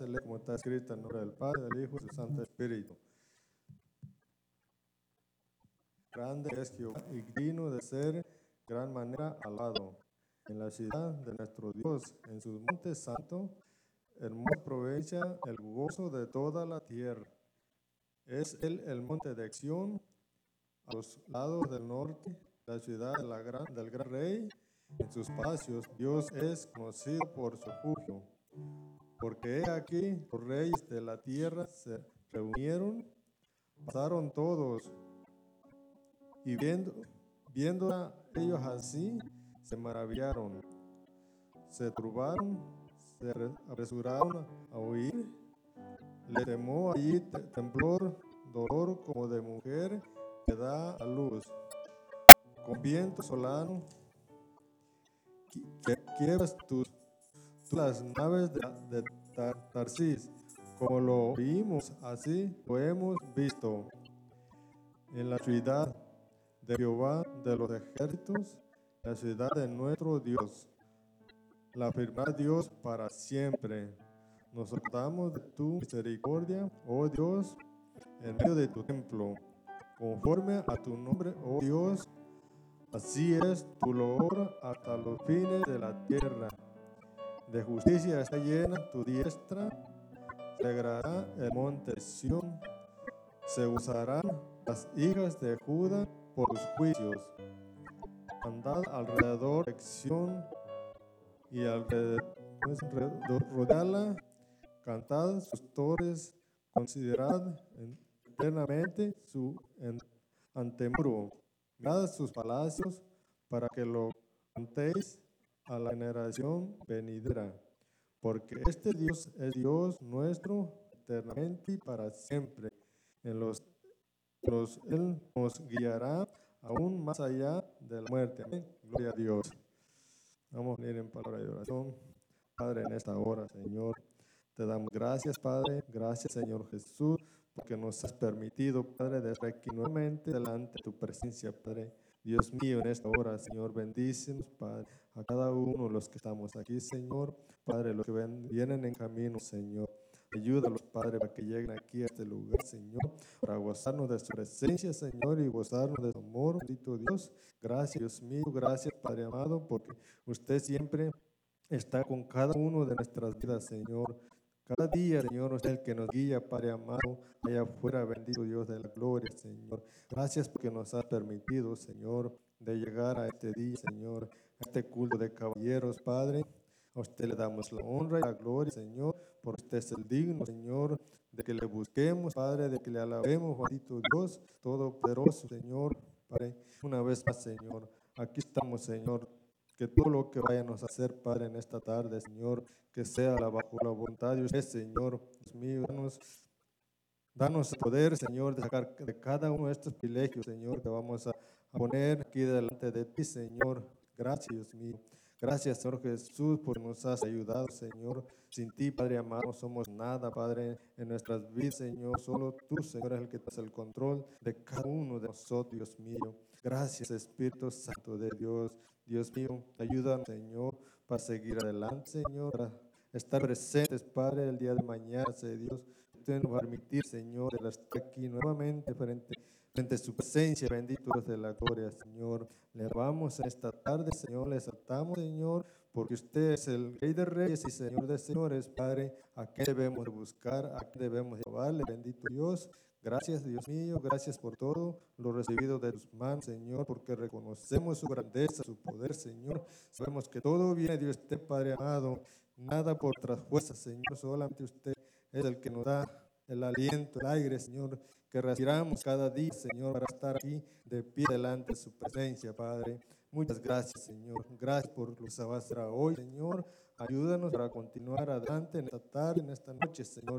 celeste, como está escrito en el nombre del Padre, del Hijo y del Santo Espíritu. Grande es Jehová y digno de ser gran manera alabado. En la ciudad de nuestro Dios, en su monte santo, hermosa provincia, el gozo de toda la tierra. Es él el monte de Sión, a los lados del norte, la ciudad del gran rey. En sus palacios Dios es conocido por su refugio. Porque he aquí los reyes de la tierra se reunieron, pasaron todos, y viendo a ellos así, se maravillaron, se turbaron, se apresuraron a huir. Le temó allí temblor, dolor como de mujer que da a luz. Con viento solano que quiebras tú las naves de Tarsis, como lo vimos, así lo hemos visto en la ciudad de Jehová de los ejércitos, la ciudad de nuestro Dios. La afirmará Dios para siempre. Nos acordamos de tu misericordia, oh Dios, en medio de tu templo, conforme a tu nombre, oh Dios. Así es tu loor hasta los fines de la tierra. De justicia está llena tu diestra. Se alegrará el monte de Sión. Se gozarán las hijas de Judá por tus juicios. Andad alrededor de Sión y rodeadla. Cantad sus torres. Considerad eternamente su antemuro. Mirad sus palacios para que lo contéis a la generación venidera, porque este Dios es Dios nuestro eternamente y para siempre. Él nos guiará aún más allá de la muerte. Amén. Gloria a Dios. Vamos a ir en palabra de oración. Padre, en esta hora, Señor, te damos gracias, Padre. Gracias, Señor Jesús, porque nos has permitido, Padre, de estar aquí nuevamente delante de tu presencia, Padre. Dios mío, en esta hora, Señor, bendícenos, Padre, a cada uno de los que estamos aquí, Señor. Padre, los que vienen en camino, Señor. Ayúdalos, Padre, para que lleguen aquí a este lugar, Señor, para gozarnos de su presencia, Señor, y gozarnos de su amor, bendito Dios. Gracias, Dios mío, gracias, Padre amado, porque usted siempre está con cada uno de nuestras vidas, Señor. Cada día, Señor, es el que nos guía, Padre amado, allá afuera, bendito Dios de la gloria, Señor. Gracias porque nos has permitido, Señor, de llegar a este día, Señor, a este culto de caballeros, Padre. A usted le damos la honra y la gloria, Señor, porque usted es el digno, Señor, de que le busquemos, Padre, de que le alabemos, bendito Dios, todopoderoso, Señor, Padre. Una vez más, Señor, aquí estamos, Señor. Que todo lo que vayamos a hacer, Padre, en esta tarde, Señor, que sea bajo la voluntad de usted, Señor. Dios mío, danos el poder, Señor, de sacar de cada uno de estos privilegios, Señor, que vamos a poner aquí delante de ti, Señor. Gracias, Dios mío. Gracias, Señor Jesús, porque nos has ayudado, Señor. Sin ti, Padre amado, no somos nada, Padre, en nuestras vidas, Señor. Solo tú, Señor, es el que tienes el control de cada uno de nosotros, Dios mío. Gracias, Espíritu Santo de Dios. Dios mío, ayúdanos, Señor, para seguir adelante, Señor, para estar presentes, Padre, el día de mañana, Dios. Usted nos va a permitir, Señor, el estar aquí nuevamente frente a su presencia, bendito Dios de la gloria, Señor. Le alabamos en esta tarde, Señor, le exaltamos, Señor, porque usted es el Rey de Reyes y Señor de Señores, Padre. ¿A qué debemos de buscar? ¿A qué debemos de llevarle, bendito Dios? Gracias, Dios mío, gracias por todo lo recibido de tus manos, Señor, porque reconocemos su grandeza, su poder, Señor. Sabemos que todo viene de usted, Padre amado, nada por otras fuerzas, Señor, solamente usted es el que nos da el aliento, el aire, Señor, que respiramos cada día, Señor, para estar aquí de pie delante de su presencia, Padre. Muchas gracias, Señor. Gracias por lo que se va a hacer hoy, Señor. Ayúdanos para continuar adelante en esta tarde, en esta noche, Señor.